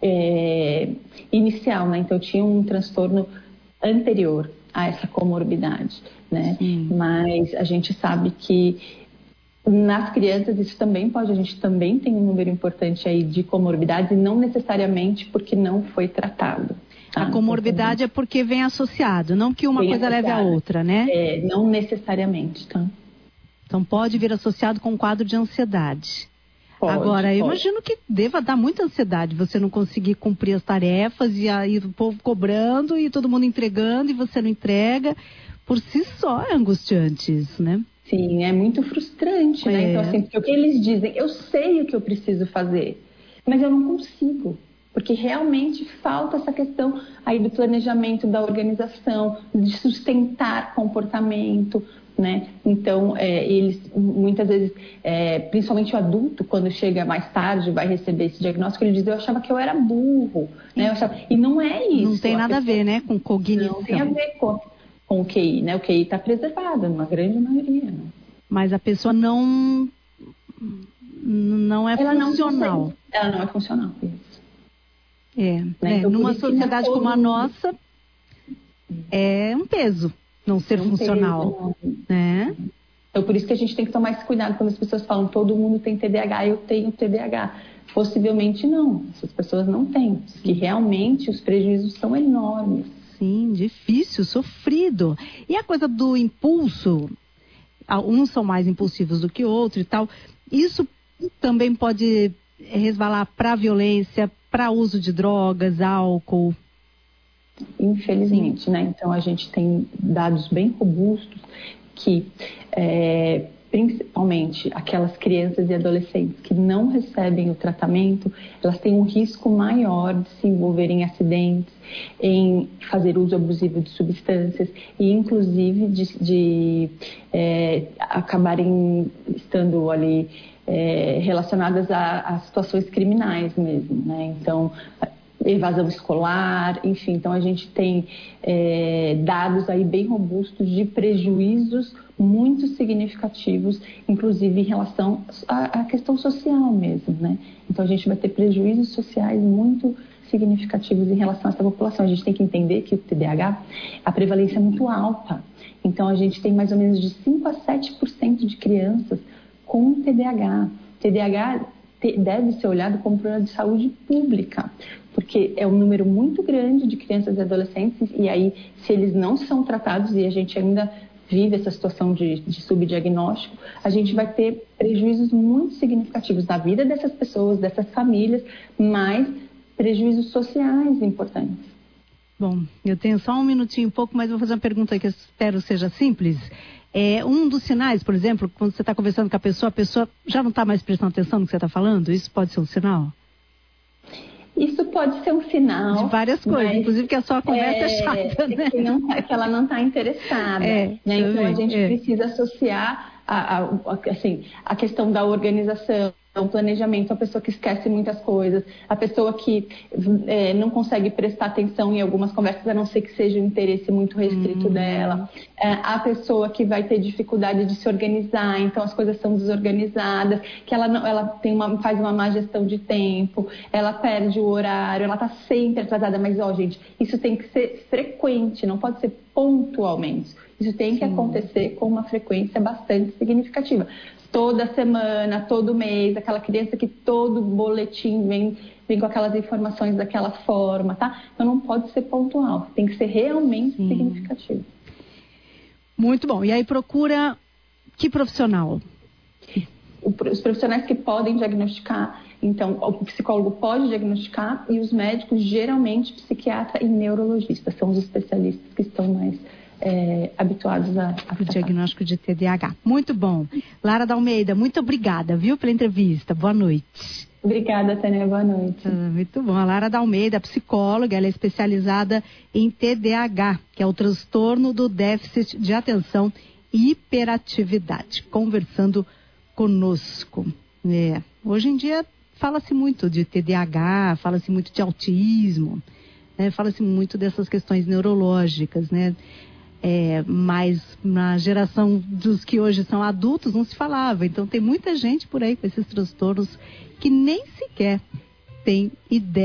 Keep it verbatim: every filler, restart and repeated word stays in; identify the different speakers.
Speaker 1: é, inicial, né? Então eu tinha um transtorno anterior a essa comorbidade, né? Sim. Mas a gente sabe que nas crianças isso também pode, a gente também tem um número importante aí de comorbidades e não necessariamente porque não foi tratado. Tá?
Speaker 2: A comorbidade então, é porque vem associado, não que uma coisa leve a outra, né?
Speaker 1: É, não necessariamente, tá?
Speaker 2: Então pode vir associado com um quadro de ansiedade.
Speaker 1: Pode,
Speaker 2: Agora, eu
Speaker 1: pode.
Speaker 2: imagino que deva dar muita ansiedade você não conseguir cumprir as tarefas e aí o povo cobrando e todo mundo entregando e você não entrega. Por si só é angustiante isso, né?
Speaker 1: Sim, é muito frustrante,
Speaker 2: é.
Speaker 1: né? Então, assim, porque o que eles dizem, eu sei o que eu preciso fazer, mas eu não consigo. Porque realmente falta essa questão aí do planejamento, da organização, de sustentar comportamento, né? Então, é, eles muitas vezes, é, principalmente o adulto, quando chega mais tarde, vai receber esse diagnóstico, ele diz, eu achava que eu era burro, né? Eu achava... E não é isso.
Speaker 2: Não tem nada a, pessoa... a ver, né, com cognição.
Speaker 1: Não tem a ver com, com o Q I, né? O Q I está preservado, numa grande maioria, né?
Speaker 2: Mas a pessoa não, não é
Speaker 1: ela
Speaker 2: funcional.
Speaker 1: Não ela não é funcional, isso.
Speaker 2: É,
Speaker 1: né?
Speaker 2: é
Speaker 1: então,
Speaker 2: numa sociedade como a nossa, é um peso não ser um funcional, peso, não. né?
Speaker 1: Então, por isso que a gente tem que tomar esse cuidado quando as pessoas falam, todo mundo tem T D A H, eu tenho T D A H. Possivelmente não, essas pessoas não têm, porque realmente os prejuízos são enormes.
Speaker 2: Sim, difícil, sofrido. E a coisa do impulso, uns são mais impulsivos do que outros e tal, isso também pode resvalar para a violência, para uso de drogas, álcool?
Speaker 1: Infelizmente, né? Então a gente tem dados bem robustos que, é, principalmente aquelas crianças e adolescentes que não recebem o tratamento, elas têm um risco maior de se envolverem em acidentes, em fazer uso abusivo de substâncias e inclusive de, de é, acabarem estando ali é, relacionadas a, a situações criminais mesmo, né? Então, evasão escolar, enfim, então a gente tem é, dados aí bem robustos de prejuízos muito significativos, inclusive em relação à, à questão social mesmo, né? Então a gente vai ter prejuízos sociais muito significativos em relação a essa população. A gente tem que entender que o T D A H, a prevalência é muito alta, então a gente tem mais ou menos de cinco a sete por cento de crianças com T D A H. T D A H deve ser olhado como problema de saúde pública, porque é um número muito grande de crianças e adolescentes, e aí, se eles não são tratados, e a gente ainda vive essa situação de, de subdiagnóstico, a gente vai ter prejuízos muito significativos na vida dessas pessoas, dessas famílias, mas prejuízos sociais importantes.
Speaker 2: Bom, eu tenho só um minutinho e pouco, mas vou fazer uma pergunta que eu espero seja simples. É, um dos sinais, por exemplo, quando você está conversando com a pessoa, a pessoa já não está mais prestando atenção no que você está falando? Isso pode ser um sinal?
Speaker 1: Isso pode ser um sinal.
Speaker 2: De várias coisas, inclusive que a sua conversa é, é chata, né?
Speaker 1: Que, não, que ela não está interessada.
Speaker 2: É,
Speaker 1: né? Então, a gente
Speaker 2: é.
Speaker 1: precisa associar a, a, a, assim, a questão da organização, o planejamento, a pessoa que esquece muitas coisas, a pessoa que é, não consegue prestar atenção em algumas conversas, a não ser que seja um interesse muito restrito hum. dela, é, a pessoa que vai ter dificuldade de se organizar, então as coisas são desorganizadas, que ela, não, ela tem uma, faz uma má gestão de tempo, ela perde o horário, ela está sempre atrasada, mas ó, gente, isso tem que ser frequente, não pode ser pontualmente. Isso tem que Sim. acontecer com uma frequência bastante significativa. Toda semana, todo mês, aquela criança que todo boletim vem, vem com aquelas informações daquela forma, tá? Então não pode ser pontual, tem que ser realmente Sim. significativo.
Speaker 2: Muito bom. E aí procura que profissional?
Speaker 1: Os profissionais que podem diagnosticar, então o psicólogo pode diagnosticar e os médicos, geralmente psiquiatra e neurologista, são os especialistas que estão mais... É, habituados a, a
Speaker 2: o diagnóstico de T D A H. Muito bom. Lara Dalmeida, muito obrigada, viu, pela entrevista. Boa noite.
Speaker 1: Obrigada, Tânia. Boa noite.
Speaker 2: Ah, muito bom. A Lara Dalmeida, psicóloga, ela é especializada em T D A H, que é o transtorno do déficit de atenção e hiperatividade, conversando conosco. É. Hoje em dia fala-se muito de T D A H, fala-se muito de autismo, né? Fala-se muito dessas questões neurológicas, né? É, mas na geração dos que hoje são adultos não se falava. Então tem muita gente por aí com esses transtornos que nem sequer tem ideia